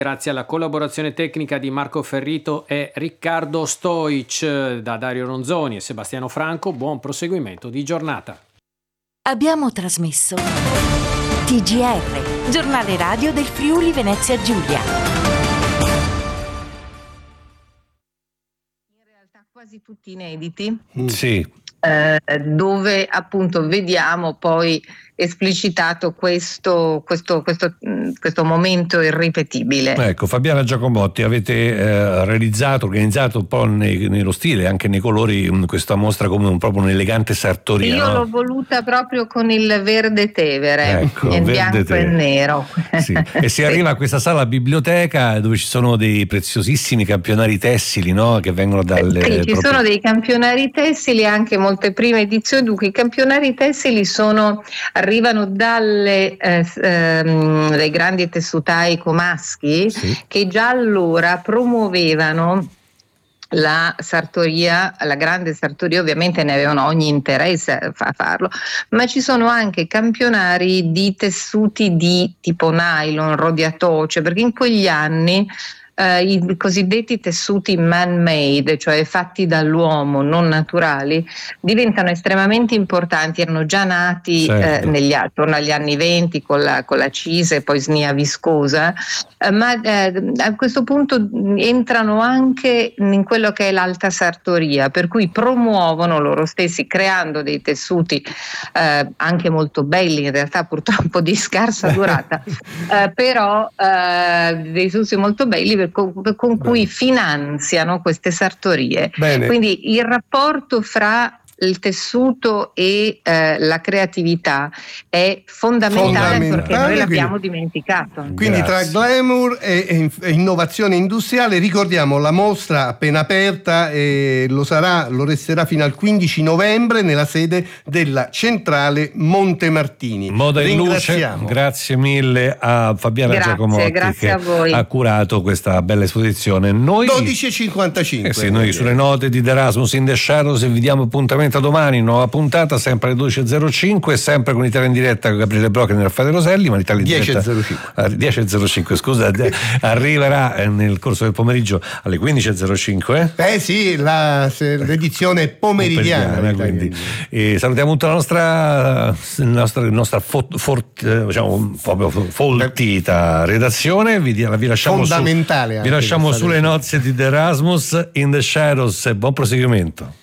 Grazie alla collaborazione tecnica di Marco Ferrito e Riccardo Stoic, da Dario Ronzoni e Sebastiano Franco. Buon proseguimento di giornata. Abbiamo trasmesso TGR, giornale radio del Friuli Venezia Giulia. In realtà quasi tutti inediti. Sì. Dove appunto vediamo poi esplicitato questo momento irripetibile. Ecco, Fabiana Giacomotti, avete organizzato un po' nello stile, anche nei colori, questa mostra come proprio un'elegante sartoria. Io l'ho voluta proprio con il verde Tevere, ecco, in bianco e nero. Sì. E si arriva a questa sala biblioteca dove ci sono dei preziosissimi campionari tessili, no? Che vengono dalle... Sì, ci sono dei campionari tessili, anche molte prime edizioni. Dunque i campionari tessili arrivano dai grandi tessutai comaschi, sì, che già allora promuovevano la sartoria, la grande sartoria. Ovviamente ne avevano ogni interesse a farlo, ma ci sono anche campionari di tessuti di tipo nylon, rodiatoce, perché in quegli anni i cosiddetti tessuti man-made, cioè fatti dall'uomo, non naturali, diventano estremamente importanti. Erano già nati, certo, attorno agli anni 20 con la cise e poi snia viscosa, ma a questo punto entrano anche in quello che è l'alta sartoria, per cui promuovono loro stessi, creando dei tessuti anche molto belli, in realtà purtroppo di scarsa durata, però dei tessuti molto belli con cui finanziano queste sartorie. Bene. Quindi il rapporto fra il tessuto e la creatività è fondamentale perché noi l'abbiamo dimenticato. Quindi tra glamour e innovazione industriale, ricordiamo la mostra appena aperta, e lo resterà fino al 15 novembre nella sede della Centrale Montemartini. Moda in Luce, grazie mille a Fabiana Giacomotti, grazie che a voi. ha curato questa bella esposizione. Noi 12:55. Sì, noi sulle note di The Erasmus in the Shadows vi diamo appuntamento a domani, nuova puntata sempre alle 12:05, sempre con Italia in diretta con Gabriele Broca e Raffaele Roselli, ma l'Italia in diretta 10:05 scusa, arriverà nel corso del pomeriggio alle 15:05. Sì, l'edizione pomeridiana. Quindi salutiamo tutta la nostra diciamo proprio foltita redazione, vi lasciamo fondamentale, vi lasciamo sulle nozze di The Erasmus in the Shadows e buon proseguimento.